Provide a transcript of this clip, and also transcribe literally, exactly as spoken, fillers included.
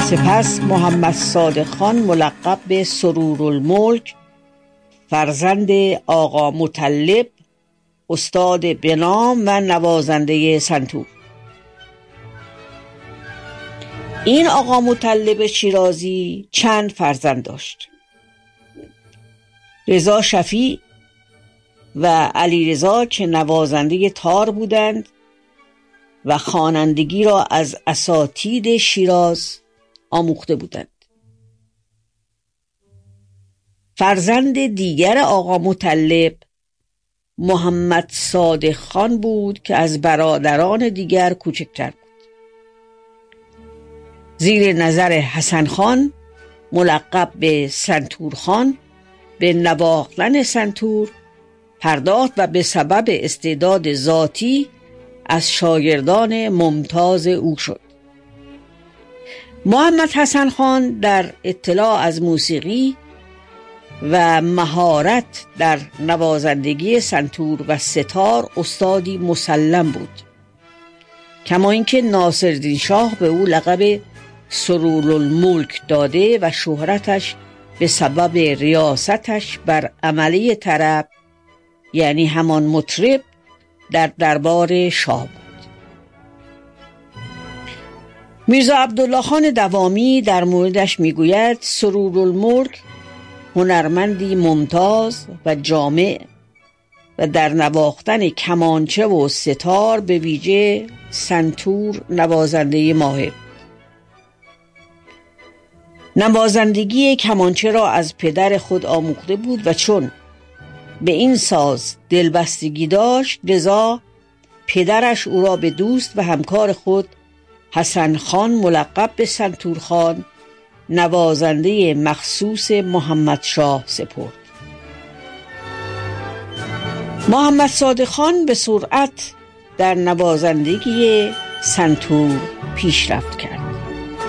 سپس محمد صادق خان ملقب به سرورالملک، فرزند آقا مطلب، استاد بنام و نوازنده سنتور. این آقا مطلب شیرازی چند فرزند داشت: رضا شفیع و علی رضا که نوازنده تار بودند و خوانندگی را از اساتید شیراز آموخته بودند. فرزند دیگر آقا مطلب محمد صادق خان بود که از برادران دیگر کوچکتر بود. زیر نظر حسن خان ملقب به سنتور خان به نواختن سنتور پرداخت و به سبب استعداد ذاتی از شاگردان ممتاز او شد. محمد حسن خان در اطلاع از موسیقی و مهارت در نوازندگی سنتور و ستار استادی مسلم بود، کما اینکه ناصرالدین شاه به او لقب سرورالملک داده و شهرتش به سبب ریاستش بر عمله طرب، یعنی همان مطرب، در دربار شاه بود. میرزا عبدالله خان دوامی در موردش میگوید سرورالملک هنرمندی ممتاز و جامع و در نواختن کمانچه و ستار، به ویژه سنتور، نوازنده ماهر. نوازندگی کمانچه را از پدر خود آموخته بود و چون به این ساز دلبستگی داشت، لذا پدرش او را به دوست و همکار خود حسن خان ملقب به سنتور خان، نوازنده مخصوص محمد شاه، سپرد. محمد صادق خان به سرعت در نوازندگی سنتور پیشرفت کرد.